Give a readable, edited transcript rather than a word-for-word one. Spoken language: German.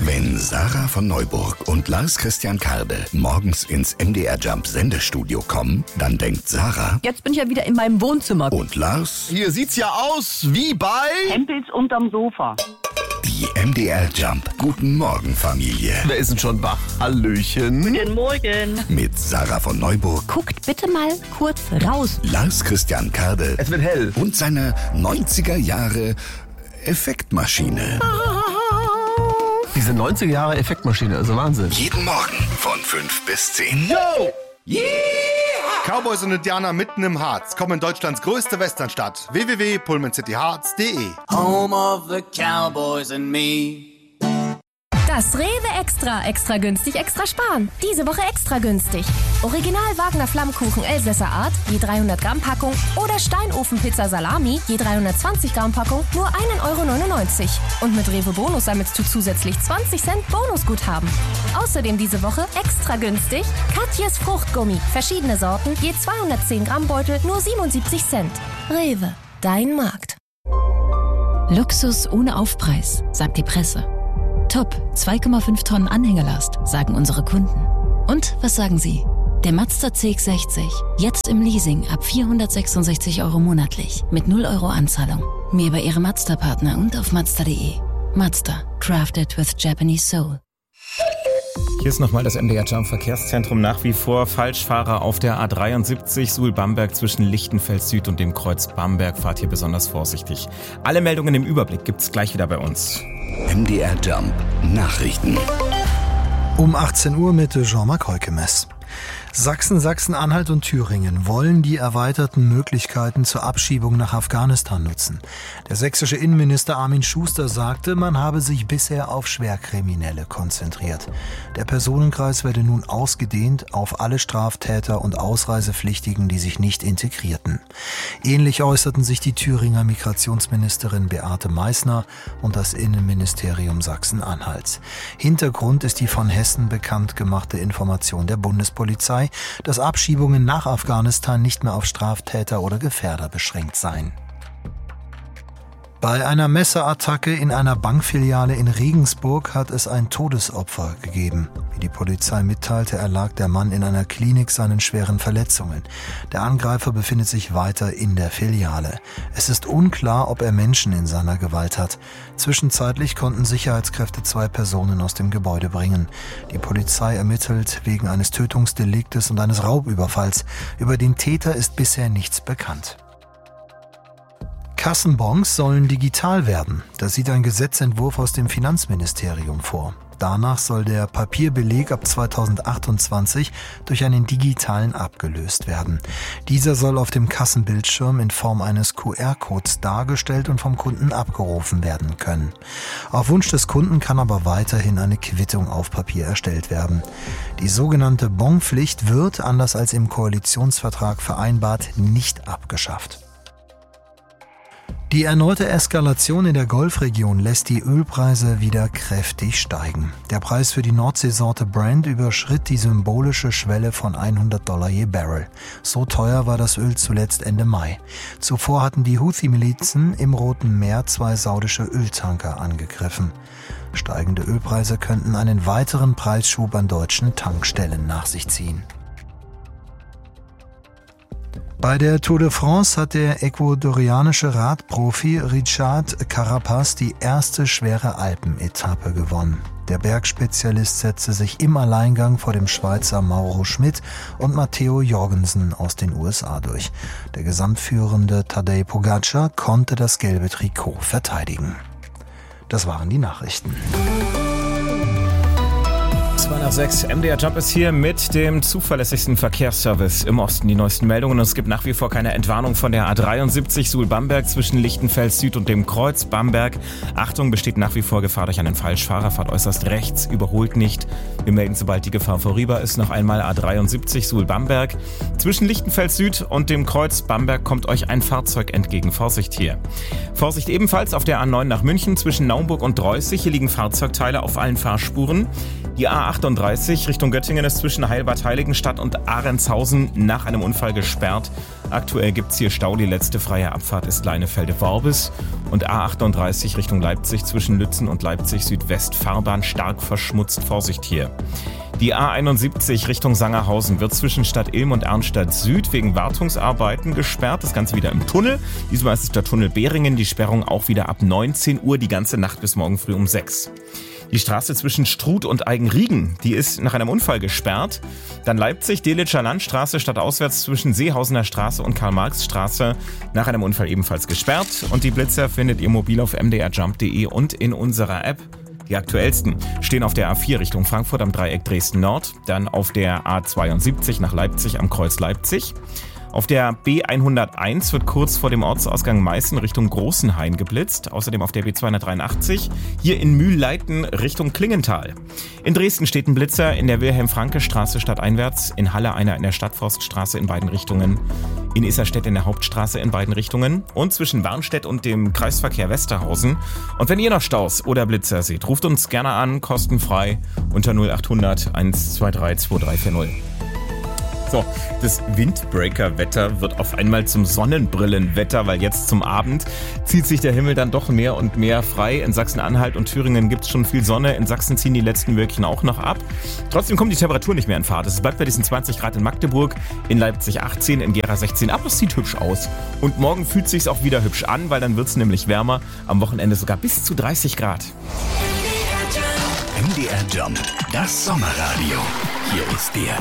Wenn Sarah von Neuburg und Lars Christian Karde morgens ins MDR Jump Sendestudio kommen, dann denkt Sarah: Jetzt bin ich ja wieder in meinem Wohnzimmer. Und Lars: Hier sieht's ja aus wie bei Hempels unterm Sofa. Die MDR Jump Guten Morgen Familie. Wer ist denn schon wach? Hallöchen. Guten Morgen. Mit Sarah von Neuburg, Guckt bitte mal kurz raus. Lars Christian Karde Es wird hell. und seiner 90er Jahre Effektmaschine. Diese 90er Jahre Effektmaschine, also Wahnsinn. Jeden Morgen von 5 bis 10. Yo! Cowboys und Indianer mitten im Harz kommen in Deutschlands größte Westernstadt. www.pullmancityharz.de. Home of the Cowboys and me. Das Rewe Extra günstig, extra sparen. Diese Woche extra günstig. Original Wagner Flammkuchen Elsässer Art, je 300 Gramm Packung oder Steinofenpizza Salami, je 320 Gramm Packung, nur 1,99 €. Und mit Rewe Bonus sammelst du zusätzlich 20 Cent Bonusguthaben. Außerdem diese Woche extra günstig Katjes Fruchtgummi, verschiedene Sorten, je 210 Gramm Beutel, nur 77 Cent. Rewe, dein Markt. Luxus ohne Aufpreis, sagt die Presse. Top, 2,5 Tonnen Anhängerlast, sagen unsere Kunden. Und was sagen Sie? Der Mazda CX-60, jetzt im Leasing ab 466 € monatlich, mit 0 € Anzahlung. Mehr bei Ihrem Mazda-Partner und auf Mazda.de. Mazda, crafted with Japanese soul. Hier ist nochmal das MDR Jump Verkehrszentrum. Nach wie vor Falschfahrer auf der A73 Suhl-Bamberg zwischen Lichtenfels Süd und dem Kreuz Bamberg. Fahrt hier besonders vorsichtig. Alle Meldungen im Überblick gibt's gleich wieder bei uns. MDR Jump Nachrichten. Um 18 Uhr mit Jean-Marc Heukemes. Sachsen, Sachsen-Anhalt und Thüringen wollen die erweiterten Möglichkeiten zur Abschiebung nach Afghanistan nutzen. Der sächsische Innenminister Armin Schuster sagte, man habe sich bisher auf Schwerkriminelle konzentriert. Der Personenkreis werde nun ausgedehnt auf alle Straftäter und Ausreisepflichtigen, die sich nicht integrierten. Ähnlich äußerten sich die Thüringer Migrationsministerin Beate Meißner und das Innenministerium Sachsen-Anhalts. Hintergrund ist die von Hessen bekannt gemachte Information der Bundespolizei, dass Abschiebungen nach Afghanistan nicht mehr auf Straftäter oder Gefährder beschränkt seien. Bei einer Messerattacke in einer Bankfiliale in Regensburg hat es ein Todesopfer gegeben. Wie die Polizei mitteilte, erlag der Mann in einer Klinik seinen schweren Verletzungen. Der Angreifer befindet sich weiter in der Filiale. Es ist unklar, ob er Menschen in seiner Gewalt hat. Zwischenzeitlich konnten Sicherheitskräfte 2 Personen aus dem Gebäude bringen. Die Polizei ermittelt wegen eines Tötungsdeliktes und eines Raubüberfalls. Über den Täter ist bisher nichts bekannt. Kassenbons sollen digital werden. Das sieht ein Gesetzentwurf aus dem Finanzministerium vor. Danach soll der Papierbeleg ab 2028 durch einen digitalen abgelöst werden. Dieser soll auf dem Kassenbildschirm in Form eines QR-Codes dargestellt und vom Kunden abgerufen werden können. Auf Wunsch des Kunden kann aber weiterhin eine Quittung auf Papier erstellt werden. Die sogenannte Bonpflicht wird, anders als im Koalitionsvertrag vereinbart, nicht abgeschafft. Die erneute Eskalation in der Golfregion lässt die Ölpreise wieder kräftig steigen. Der Preis für die Nordseesorte Brent überschritt die symbolische Schwelle von $100 je Barrel. So teuer war das Öl zuletzt Ende Mai. Zuvor hatten die Houthi-Milizen im Roten Meer 2 saudische Öltanker angegriffen. Steigende Ölpreise könnten einen weiteren Preisschub an deutschen Tankstellen nach sich ziehen. Bei der Tour de France hat der ecuadorianische Radprofi Richard Carapaz die erste schwere Alpenetappe gewonnen. Der Bergspezialist setzte sich im Alleingang vor dem Schweizer Mauro Schmid und Matteo Jorgensen aus den USA durch. Der gesamtführende Tadej Pogačar konnte das gelbe Trikot verteidigen. Das waren die Nachrichten. 2:06, MDR Jump ist hier mit dem zuverlässigsten Verkehrsservice im Osten. Die neuesten Meldungen. Es gibt nach wie vor keine Entwarnung von der A73 Suhl-Bamberg zwischen Lichtenfels Süd und dem Kreuz Bamberg. Achtung, besteht nach wie vor Gefahr durch einen Falschfahrer. Fahrt äußerst rechts, überholt nicht. Wir melden, sobald die Gefahr vorüber ist, noch einmal A73 Suhl-Bamberg. Zwischen Lichtenfels Süd und dem Kreuz Bamberg kommt euch ein Fahrzeug entgegen. Vorsicht hier. Vorsicht ebenfalls auf der A9 nach München zwischen Naumburg und Dreußig. Hier liegen Fahrzeugteile auf allen Fahrspuren. Die A38 Richtung Göttingen ist zwischen Heilbad Heiligenstadt und Ahrentshausen nach einem Unfall gesperrt. Aktuell gibt's hier Stau. Die letzte freie Abfahrt ist Leinefelde-Worbis. Und A38 Richtung Leipzig zwischen Lützen und Leipzig Südwest. Fahrbahn stark verschmutzt. Vorsicht hier. Die A71 Richtung Sangerhausen wird zwischen Stadt Ilm und Arnstadt Süd wegen Wartungsarbeiten gesperrt. Das Ganze wieder im Tunnel. Diesmal ist es der Tunnel Behringen. Die Sperrung auch wieder ab 19 Uhr die ganze Nacht bis morgen früh um 6. Die Straße zwischen Struth und Eigenriegen, die ist nach einem Unfall gesperrt. Dann Leipzig, Delitzscher Landstraße stadtauswärts zwischen Seehausener Straße und Karl-Marx-Straße nach einem Unfall ebenfalls gesperrt. Und die Blitzer findet ihr mobil auf mdrjump.de und in unserer App. Die aktuellsten stehen auf der A4 Richtung Frankfurt am Dreieck Dresden-Nord, dann auf der A72 nach Leipzig am Kreuz Leipzig. Auf der B101 wird kurz vor dem Ortsausgang Meißen Richtung Großenhain geblitzt. Außerdem auf der B283 hier in Mühlleiten Richtung Klingenthal. In Dresden steht ein Blitzer in der Wilhelm-Franke-Straße stadteinwärts. In Halle einer in der Stadtforststraße in beiden Richtungen. In Isserstedt in der Hauptstraße in beiden Richtungen. Und zwischen Warnstedt und dem Kreisverkehr Westerhausen. Und wenn ihr noch Staus oder Blitzer seht, ruft uns gerne an, kostenfrei unter 0800 123 2340. So, das Windbreaker-Wetter wird auf einmal zum Sonnenbrillenwetter, weil jetzt zum Abend zieht sich der Himmel dann doch mehr und mehr frei. In Sachsen-Anhalt und Thüringen gibt es schon viel Sonne. In Sachsen ziehen die letzten Wölkchen auch noch ab. Trotzdem kommt die Temperatur nicht mehr in Fahrt. Es bleibt bei diesen 20 Grad in Magdeburg, in Leipzig 18, in Gera 16. Aber es sieht hübsch aus. Und morgen fühlt es sich auch wieder hübsch an, weil dann wird es nämlich wärmer. Am Wochenende sogar bis zu 30 Grad. MDR Jump, das Sommerradio. Hier ist der